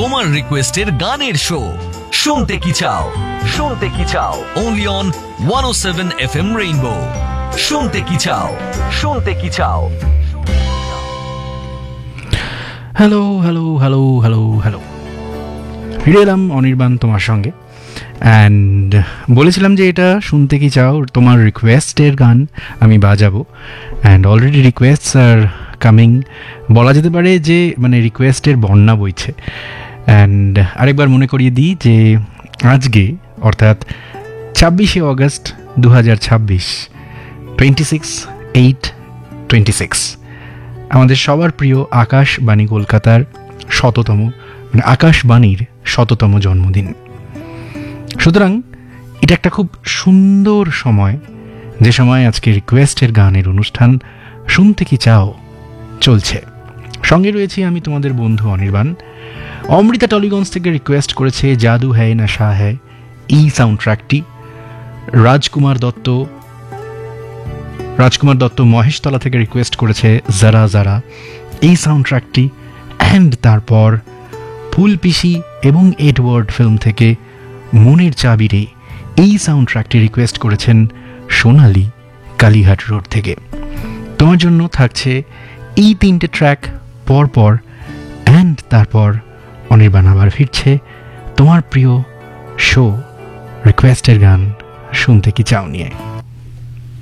তোমার রিকোয়েস্টের গানের শো শুনতে কি চাও, শুনতে কি চাও, অনলি অন 107 FM রেইনবো। শুনতে কি চাও, শুনতে কি চাও। Hello hello hello hello hello, ফিরে এলাম অনির্বাণ তোমার সঙ্গে। অ্যান্ড বলেছিলাম যে এটা শুনতে কি চাও, তোমার রিকোয়েস্টের গান আমি বাজাবো। অ্যান্ড অলরেডি রিকোয়েস্টস আর কামিং, বলা যেতে পারে যে মানে রিকোয়েস্টের বন্যা বইছে। অ্যান্ড আরেকবার মনে করিয়ে দিই যে আজকে অর্থাৎ 26শে অগস্ট 2026, 26/8/26 আমাদের সবার প্রিয় আকাশবাণী কলকাতার আকাশবাণীর 100তম জন্মদিন। সুতরাং এটা একটা খুব সুন্দর সময়, যে সময় আজকে রিকোয়েস্টের গানের অনুষ্ঠান শুনতে কি চাও চলছে। সঙ্গে রয়েছি আমি তোমাদের বন্ধু অনির্বাণ। অমৃতা টলিগঞ্জ থেকে রিকোয়েস্ট করেছে জাদু হ্যায় নেশা হ্যায় এই সাউন্ড ট্র্যাকটি। রাজকুমার দত্ত মহেশতলা থেকে রিকোয়েস্ট করেছে জারা জারা এই সাউন্ড ট্র্যাকটি। অ্যান্ড তারপর ফুলপিসি এবং এডওয়ার্ড ফিল্ম থেকে মনের চাবিরে এই সাউন্ড ট্র্যাকটি রিকোয়েস্ট করেছেন সোনালি কালীঘাট রোড থেকে। তোমার জন্য থাকছে এই 3টে ট্র্যাক পরপর। অ্যান্ড তারপর অনির্বাণ আবার ফিরছে তোমার প্রিয় শো রিকোয়েস্টের গান শুনতে কি চাও নিয়ে।